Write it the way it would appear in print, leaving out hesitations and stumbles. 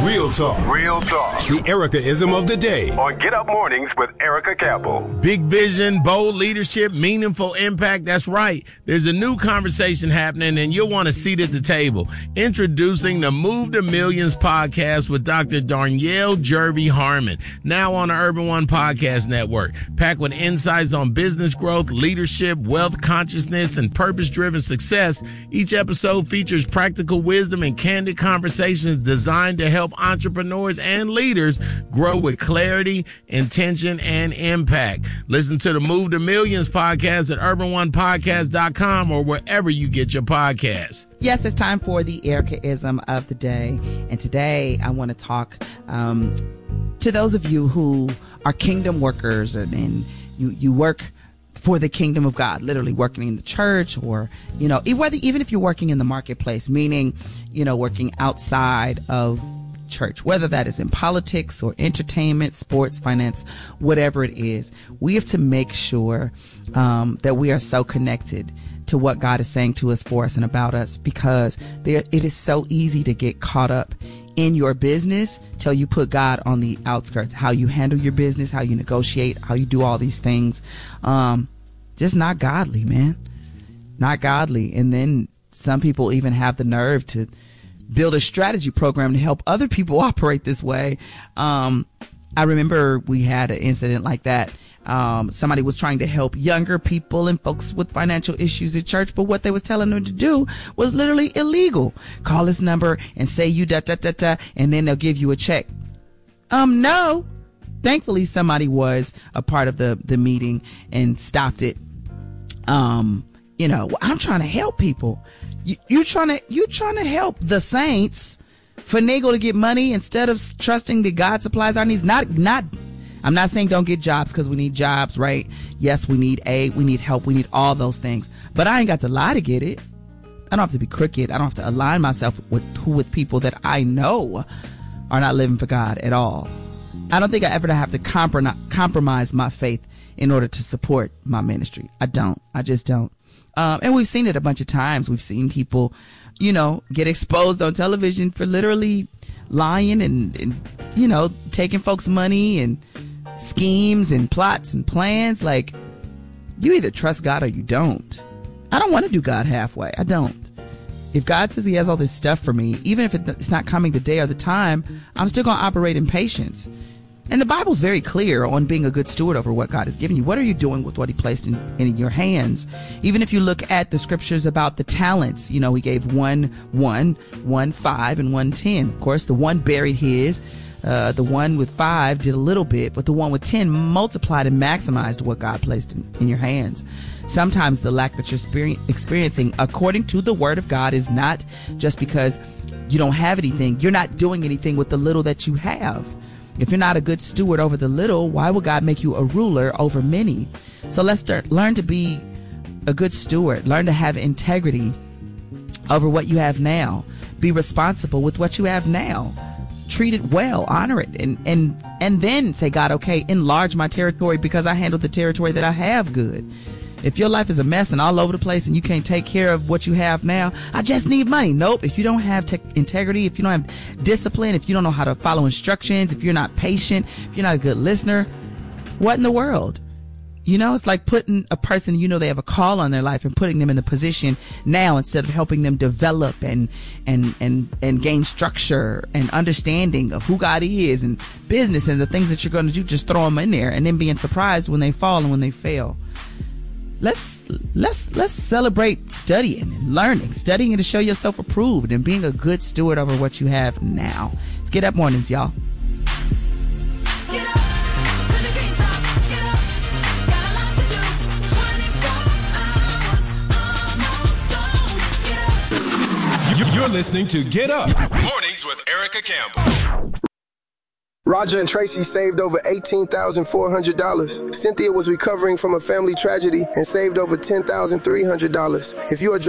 Real talk. Real talk. The Erica-ism of the day. On Get Up Mornings with Erica Campbell. Big vision, bold leadership, meaningful impact. That's right. There's a new conversation happening, and you'll want a seat at the table. Introducing the Move to Millions podcast with Dr. Darnyelle Jervey Harmon, now on the Urban One Podcast Network. Packed with insights on business growth, leadership, wealth consciousness, and purpose-driven success, each episode features practical wisdom and candid conversations designed to help entrepreneurs and leaders grow with clarity, intention, and impact. Listen to the Move to Millions podcast at urbanonepodcast.com or wherever you get your podcasts. Yes, it's time for the Erica-ism of the day. And today I want to talk to those of you who are kingdom workers and you work for the kingdom of God, literally working in the church, or, even if you're working in the marketplace, meaning, working outside of church, whether that is in politics or entertainment, sports, finance, whatever it is. We have to make sure that we are so connected to what God is saying to us, for us, and about us, because it is so easy to get caught up in your business till you put God on the outskirts. How you handle your business, how you negotiate, how you do all these things. Just not godly, man. Not godly. And then some people even have the nerve to build a strategy program to help other people operate this way. I remember we had an incident like that. Somebody was trying to help younger people and folks with financial issues at church, but what they was telling them to do was literally illegal. Call this number and say you and then they'll give you a check. No. Thankfully, somebody was a part of the meeting and stopped it. I'm trying to help people. You're trying to help the saints finagle to get money instead of trusting that God supplies our needs. I'm not saying don't get jobs, because we need jobs, right? Yes, we need aid, we need help, we need all those things. But I ain't got to lie to get it. I don't have to be crooked. I don't have to align myself with people that I know are not living for God at all. I don't think I ever have to compromise my faith in order to support my ministry. I just don't. And we've seen it a bunch of times. We've seen people, get exposed on television for literally lying and taking folks' money and schemes and plots and plans. Like, you either trust God or you don't. I don't want to do God halfway. I don't. If God says he has all this stuff for me, even if it's not coming the day or the time, I'm still going to operate in patience. And the Bible's very clear on being a good steward over what God has given you. What are you doing with what he placed in your hands? Even if you look at the scriptures about the talents, he gave one 5, and 1 10. Of course, the one buried his. The one with 5 did a little bit, but the one with 10 multiplied and maximized what God placed in your hands. Sometimes the lack that you're experiencing, according to the word of God, is not just because you don't have anything. You're not doing anything with the little that you have. If you're not a good steward over the little, why would God make you a ruler over many? So let's learn to be a good steward. Learn to have integrity over what you have now. Be responsible with what you have now. Treat it well, honor it, and then say, God, okay, enlarge my territory, because I handled the territory that I have good. If your life is a mess and all over the place and you can't take care of what you have now, I just need money. Nope. If you don't have integrity, if you don't have discipline, if you don't know how to follow instructions, if you're not patient, if you're not a good listener, what in the world? It's like putting a person, they have a call on their life, and putting them in the position now instead of helping them develop and gain structure and understanding of who God is and business and the things that you're going to do. Just throw them in there and then being surprised when they fall and when they fail. Let's celebrate studying and learning, studying to show yourself approved, and being a good steward over what you have now. Let's Get Up Mornings, y'all. You're listening to Get Up Mornings with Erica Campbell. Roger and Tracy saved over $18,400. Cynthia was recovering from a family tragedy and saved over $10,300. If you are